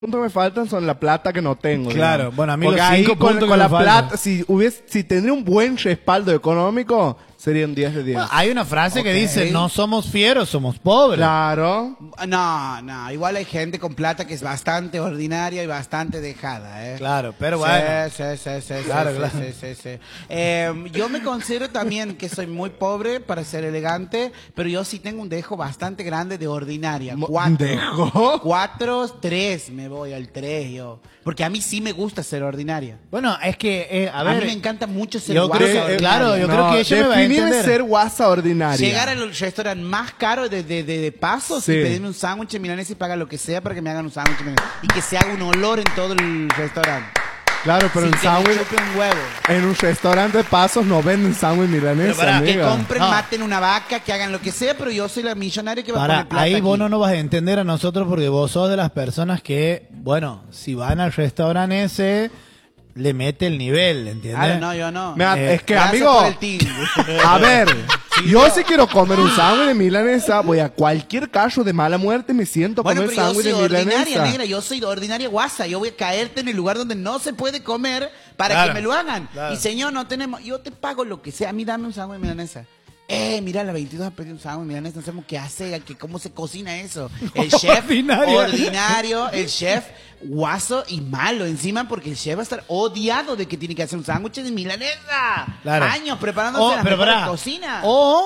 puntos me faltan son la plata que no tengo. Claro, digamos. bueno, a mí porque los ahí 5 con puntos que la me faltan. plata, si tendría un buen respaldo económico, serían 10 de 10. Bueno, hay una frase que Ok. dice, no somos fieros, somos pobres. Claro. No, igual hay gente con plata que es bastante ordinaria y bastante dejada, ¿eh? Claro, pero bueno. Sí, Claro, sí, claro. sí. Yo me considero también que soy muy pobre para ser elegante, pero yo sí tengo un dejo bastante grande de ordinaria. ¿Un dejo? 4, 3, me voy al 3 yo. Porque a mí sí me gusta ser ordinaria. Bueno, es que, a A ver, mí me encanta mucho ser yo guasa creo que, ordinaria. claro, yo creo que ella me va a definime entender. ser guasa ordinaria. Llegar al restaurante más caro de pasos Sí. y pedirme un sándwich milanesa y pagar lo que sea para que me hagan un sándwich milanesa. Y que se haga un olor en todo el restaurante. Claro, pero Sin en que me sándwich, chupe un huevo. en un restaurante de pasos no venden sándwich milanesa, Pero pará, Que amiga. compren, No. maten una vaca, que hagan lo que sea, pero yo soy la millonaria que va a Para, poner plata ahí aquí. vos no nos vas a entender a nosotros porque vos sos de las personas que, bueno, si van al restaurante ese, le mete el nivel, ¿entiendes? Claro, no, yo no. Mira, es que, Gracias amigo, por el team. a ver, yo si quiero comer un sándwich de milanesa, voy a cualquier caso de mala muerte, me siento a Bueno, comer pero yo sándwich soy de ordinaria, milanesa. negra. Yo soy de ordinaria guasa. Yo voy a caerte en el lugar donde no se puede comer para Claro, que me lo hagan. claro. Y señor, no tenemos... Yo te pago lo que sea. A mí dame un sándwich de milanesa. Mira, la 22 ha pedido un sándwich de milanesa. No sabemos qué hace, cómo se cocina eso. El chef ordinario, el chef guaso y malo encima porque el chef va a estar odiado de que tiene que hacer un sándwich de milanesa. Claro. Años preparándose las pero mejores pará. cocinas.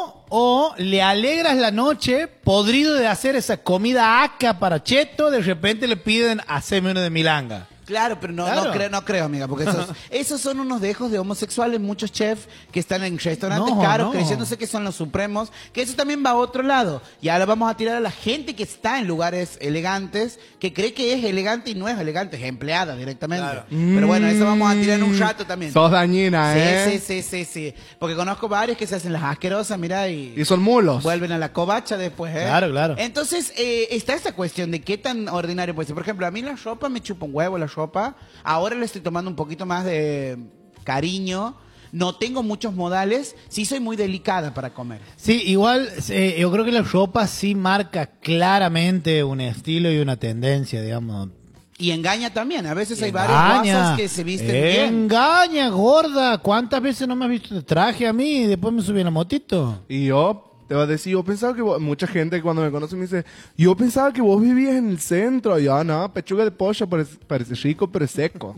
O le alegras la noche, podrido de hacer esa comida aca para cheto, de repente le piden hacerme uno de milanga. Claro, pero no, Claro. no creo, amiga, porque esos son unos dejos de homosexuales, muchos chefs que están en restaurantes No, caros, no. creyéndose que son los supremos, que eso también va a otro lado. Y ahora vamos a tirar a la gente que está en lugares elegantes, que cree que es elegante y no es elegante, es empleada directamente. Claro. Pero bueno, eso vamos a tirar en un rato también. Sos dañina, ¿eh? Sí. Porque conozco varios que se hacen las asquerosas, mira, Y son mulos. vuelven a la covacha después, ¿eh? Claro, claro. Entonces, está esta cuestión de qué tan ordinario puede ser. Por ejemplo, a mí la ropa me chupa un huevo la ropa. Ahora le estoy tomando un poquito más de cariño. No tengo muchos modales. Sí soy muy delicada para comer. Sí, igual yo creo que la ropa sí marca claramente un estilo y una tendencia, digamos. Y engaña también. A veces hay varias guasas que se visten bien. Engaña, gorda. ¿Cuántas veces no me has visto de traje a mí y después me subí en la motito? Y yo te voy a decir, yo pensaba que mucha gente cuando me conoce me dice, yo pensaba que vos vivías en el centro. Y yo, no, pechuga de pollo parece rico, pero es seco.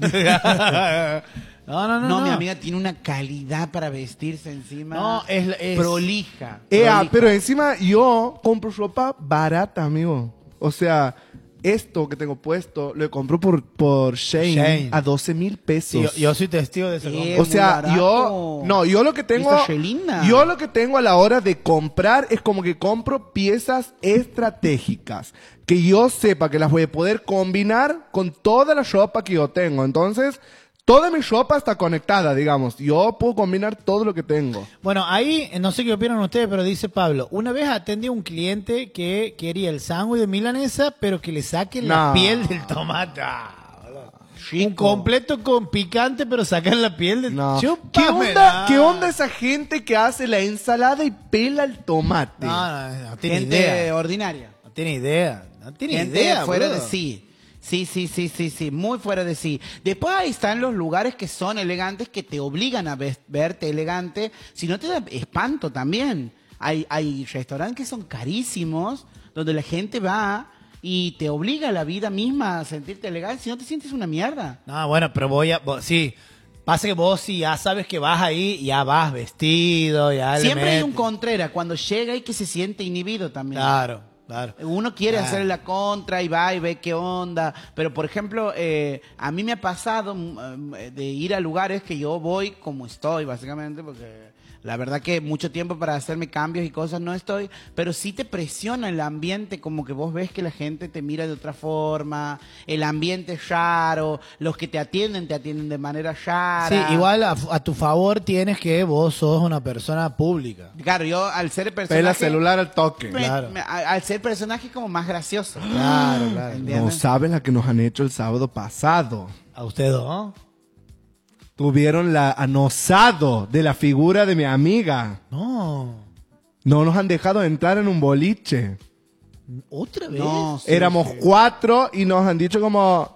No, mi amiga tiene una calidad para vestirse encima. No, es prolija. Pero encima yo compro ropa barata, amigo. O sea, esto que tengo puesto lo compro por Shein a 12,000 pesos. Sí, yo soy testigo de eso. Eh, O sea, muy barato. yo lo que tengo, Está re linda. yo lo que tengo a la hora de comprar es como que compro piezas estratégicas que yo sepa que las voy a poder combinar con toda la ropa que yo tengo. Entonces, toda mi ropa está conectada, digamos. Yo puedo combinar todo lo que tengo. Bueno, ahí no sé qué opinan ustedes, pero dice Pablo, una vez atendí a un cliente que quería el sándwich de milanesa, pero que le saquen la No. piel del tomate. Un completo con picante, pero sacan la piel del No. Chúpamela. ¿Qué onda esa gente que hace la ensalada y pela el tomate? No tiene Gente idea. ordinaria. No tiene idea. No tiene Gente idea, fuera boludo. de sí. Sí, muy fuera de sí. Después ahí están los lugares que son elegantes, que te obligan a verte elegante, si no te da espanto también. Hay restaurantes que son carísimos, donde la gente va y te obliga a la vida misma a sentirte elegante, si no te sientes una mierda. No, bueno, pero sí. Pasa que vos si ya sabes que vas ahí, ya vas vestido, ya le Siempre hay metes. un contrera cuando llega y que se siente inhibido también. Claro. Uno quiere Claro. hacerle la contra y va y ve qué onda. Pero, por ejemplo, a mí me ha pasado de ir a lugares que yo voy como estoy, básicamente, porque la verdad que mucho tiempo para hacerme cambios y cosas no estoy, pero sí te presiona el ambiente, como que vos ves que la gente te mira de otra forma, el ambiente es raro, los que te atienden de manera rara. Sí, igual a tu favor tienes que vos sos una persona pública. Claro, yo al ser el personaje... Pela celular al toque. Claro. Al ser personaje como más gracioso. Claro. ¿Entiendes? No saben la que nos han hecho el sábado pasado. A usted dos. Tuvieron la anosado de la figura de mi amiga. No. No nos han dejado entrar en un boliche. ¿Otra vez? No, sí, Éramos sí. 4 y nos han dicho como,